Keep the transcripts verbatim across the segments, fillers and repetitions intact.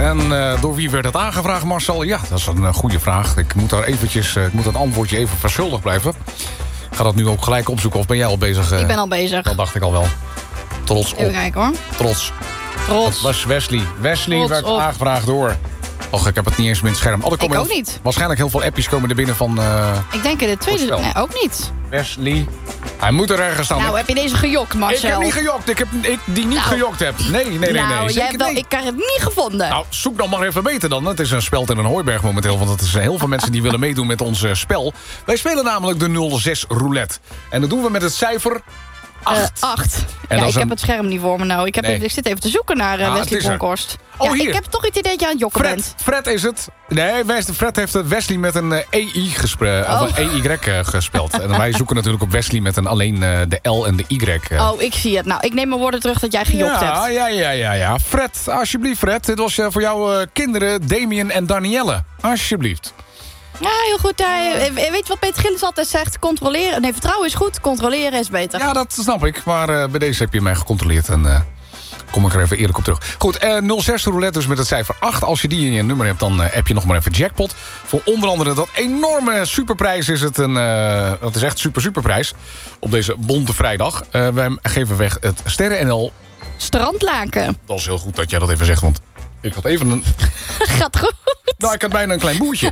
En uh, door wie werd het aangevraagd, Marcel? Ja, dat is een uh, goede vraag. Ik moet daar eventjes, uh, ik moet het antwoordje even verschuldigd blijven. Ik ga dat nu ook gelijk opzoeken. Of ben jij al bezig? Uh, ik ben al bezig. Dat dacht ik al wel. Trots op. Even kijken hoor. Trots. Trots. Dat was Wesley. Wesley Trots werd op. aangevraagd door... Och, ik heb het niet eens met het scherm. Oh, er komen ik ook heel, niet. Waarschijnlijk heel veel appjes komen er binnen van... Uh, ik denk in de tweede... voorspel. Nee, ook niet. Wesley. Hij moet er ergens staan. Nou, heb je deze gejokt, Marcel? Ik heb niet gejokt. Ik heb ik die niet nou, gejokt heb. Nee, nee, nee. Nou, nee. jij Zeker hebt wel, nee. ik heb het niet gevonden. Nou, zoek dan maar even beter dan. Het is een speld en een hooiberg momenteel. Want er zijn heel veel mensen die willen meedoen met ons uh, spel. Wij spelen namelijk de nul zes roulette. En dat doen we met het cijfer... acht. Uh, acht. Ja, ik een... heb het scherm niet voor me nou. Ik, heb nee. even, ik zit even te zoeken naar uh, ah, Wesley Bronkhorst. Oh, ja, hier. ik heb toch het idee dat je aan het jokken Fred, bent. Fred is het. Nee, Fred heeft het Wesley met een uh, E I gespe- oh. of een E Y uh, gespeeld. En wij zoeken natuurlijk op Wesley met een alleen uh, de L en de Y. Uh. Oh, ik zie het. Nou, ik neem mijn woorden terug dat jij gejokt ja, hebt. Ja, ja, ja, ja. Fred, alsjeblieft Fred. Dit was uh, voor jouw uh, kinderen Damien en Danielle. Alsjeblieft. Ja, heel goed. Uh, weet je wat Peter Gillis altijd zegt? Controleren. Nee, vertrouwen is goed, controleren is beter. Ja, dat snap ik. Maar uh, bij deze heb je mij gecontroleerd. En uh, kom ik er even eerlijk op terug. Goed, uh, nul zes roulette dus met het cijfer acht. Als je die in je nummer hebt, dan uh, heb je nog maar even jackpot. Voor onder andere dat enorme superprijs is het een... Uh, dat is echt super superprijs. Op deze bonte vrijdag. Uh, wij geven weg het Sterren N L... Strandlaken. Dat is heel goed dat jij dat even zegt, want ik had even een... Gaat goed. Nou, ik had bijna een klein boertje.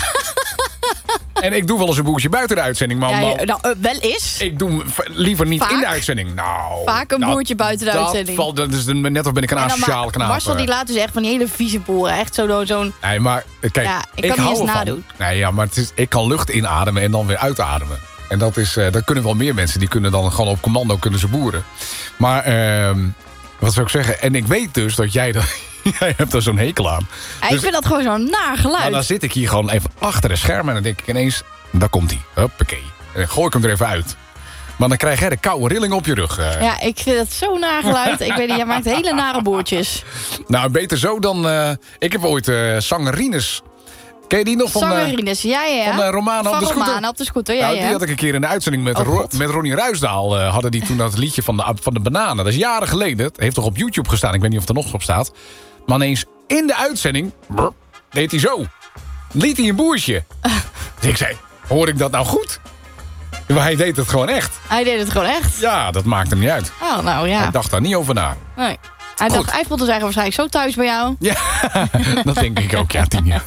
En ik doe wel eens een boertje buiten de uitzending. Maar ja, nou, nou uh, wel eens. Ik doe liever niet Vaak? in de uitzending. Nou, Vaak een nou, boertje buiten de dat uitzending. Valt, dat is een, net of ben ik een asociale knaap. Marcel die laat dus echt van die hele vieze boeren. Echt zo'n... zo'n nee, maar kijk, ja, ik, ik kan hou niet eens ervan. nadoen. Nee, ja, maar het is, ik kan lucht inademen en dan weer uitademen. En dat, is, uh, dat kunnen wel meer mensen. Die kunnen dan gewoon op commando kunnen ze boeren. Maar, uh, wat zou ik zeggen? En ik weet dus dat jij... Dat, jij hebt er zo'n hekel aan. Ja, dus, ik vind dat gewoon zo'n naar geluid. Maar dan zit ik hier gewoon even achter een scherm en dan denk ik ineens... Daar komt hij. Huppakee. En dan gooi ik hem er even uit. Maar dan krijg jij de koude rilling op je rug. Uh. Ja, ik vind het zo naar geluid. Ik weet niet, jij maakt hele nare boertjes. Nou, beter zo dan... Uh, ik heb ooit uh, Sangerines. Ken je die nog? Van, Sangerines, ja, ja, ja. Van uh, Romana op de scooter. Romana op de scooter, ja, nou, ja. Die had ik een keer in de uitzending met, oh, Ro met Ronnie Ruisdaal. Uh, hadden die toen dat liedje van de, van de bananen. Dat is jaren geleden. Het heeft toch op YouTube gestaan. Ik weet niet of het er nog op staat. Maar ineens in de uitzending... Brr, deed hij zo. Liet hij een boertje. Dus ik zei... Hoor ik dat nou goed? Maar hij deed het gewoon echt. Hij deed het gewoon echt? Ja, dat maakt hem niet uit. Oh, nou ja. Hij dacht daar niet over na. Nee. Hij Goed. dacht, hij voelde zich waarschijnlijk zo thuis bij jou. Ja, dat denk ik ook, ja, Tien.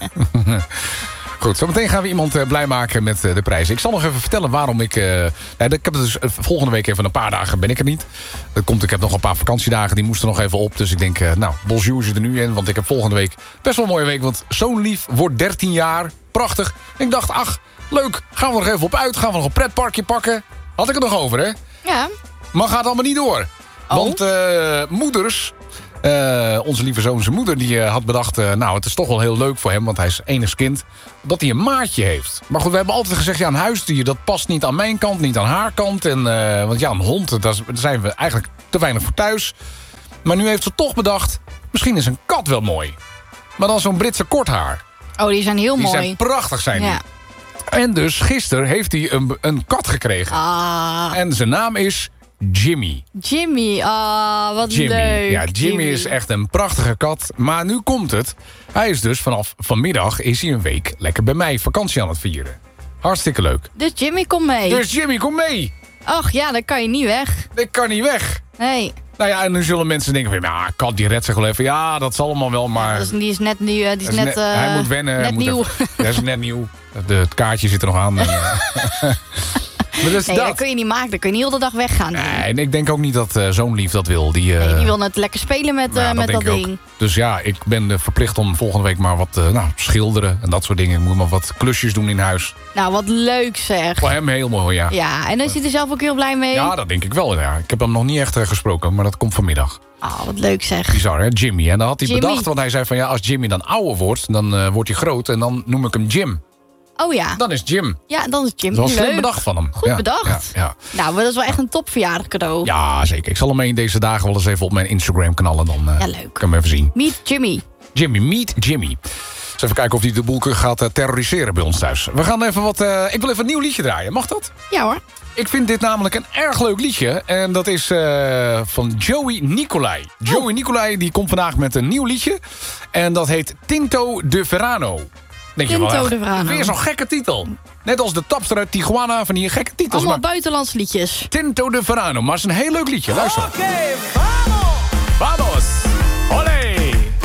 Goed, zometeen gaan we iemand uh, blij maken met uh, de prijzen. Ik zal nog even vertellen waarom ik... Uh, nou, ik heb het dus uh, volgende week even een paar dagen ben ik er niet. Dat komt, ik heb nog een paar vakantiedagen, die moesten nog even op. Dus ik denk, uh, nou, bonjour is er nu in. Want ik heb volgende week best wel een mooie week. Want Zo'n Lief wordt dertien jaar. Prachtig. En ik dacht, ach, leuk. Gaan we nog even op uit. Gaan we nog een pretparkje pakken. Had ik het nog over, hè? Ja. Maar gaat allemaal niet door. Oh. Want uh, moeders... Uh, onze lieve zoon zijn moeder die uh, had bedacht... Uh, nou, het is toch wel heel leuk voor hem, want hij is enig kind... dat hij een maatje heeft. Maar goed, we hebben altijd gezegd... ja, een huisdier, dat past niet aan mijn kant, niet aan haar kant. En, uh, want ja, een hond, daar zijn we eigenlijk te weinig voor thuis. Maar nu heeft ze toch bedacht... misschien is een kat wel mooi. Maar dan zo'n Britse korthaar. Oh, die zijn heel die mooi. Die zijn prachtig, zijn ja. die. En dus gisteren heeft hij een, een kat gekregen. Ah. En zijn naam is... Jimmy. Jimmy, ah, oh, wat Jimmy. leuk. Ja, Jimmy, Jimmy is echt een prachtige kat. Maar nu komt het. Hij is dus vanaf vanmiddag is hij een week lekker bij mij vakantie aan het vieren. Hartstikke leuk. Dus Jimmy komt mee. Dus Jimmy, kom mee. Ach ja, dan kan je niet weg. Ik kan niet weg. Nee. Nou ja, en nu zullen mensen denken, ja, kat die redt zich wel even. Ja, dat zal allemaal wel, maar... Ja, die is net nieuw. Die is, is net, net uh, hij moet wennen. Net hij moet nieuw. Even, dat is net nieuw. De, het kaartje zit er nog aan. En, uh, Maar dus nee, dat. dat kun je niet maken. Dan kun je niet heel de dag weggaan. Nee, en ik denk ook niet dat uh, Zo'n Lief dat wil. Die, uh, nee, die wil net lekker spelen met, uh, nou, met dat, dat ding. Ook. Dus ja, ik ben uh, verplicht om volgende week maar wat uh, nou, schilderen en dat soort dingen. Ik moet maar wat klusjes doen in huis. Nou, wat leuk zeg. Voor hem heel mooi, ja. Ja, en dan is hij er zelf ook heel blij mee. Ja, dat denk ik wel. Ja. Ik heb hem nog niet echt uh, gesproken, maar dat komt vanmiddag. Oh, wat leuk zeg. Bizar, hè? Jimmy. En dan had hij Jimmy. bedacht, want hij zei van ja, als Jimmy dan ouder wordt, dan uh, wordt hij groot en dan noem ik hem Jim. Oh ja. Dan is Jim. Ja, dan is Jim. Dat was leuk. slim bedacht van hem. Goed ja, bedacht. Ja, ja. Nou, maar dat is wel echt een topverjaardag cadeau. Ja, zeker. Ik zal hem in deze dagen wel eens even op mijn Instagram knallen. Dan uh, ja, leuk. kan hem even zien. Meet Jimmy. Jimmy, meet Jimmy. Dus even kijken of hij de boel gaat uh, terroriseren bij ons thuis. We gaan even wat... Uh, ik wil even een nieuw liedje draaien. Mag dat? Ja hoor. Ik vind dit namelijk een erg leuk liedje. En dat is uh, van Joey Nicolai. Joey oh. Nicolai die komt vandaag met een nieuw liedje. En dat heet Tinto de Verano. Denk Tinto je wel, de Verano. Weer zo'n gekke titel. Net als de Tapster uit Tijuana van die gekke titels. Allemaal maar... buitenlands liedjes. Tinto de Verano. Maar het is een heel leuk liedje. Luister. Oké, okay, vamos! Vamos!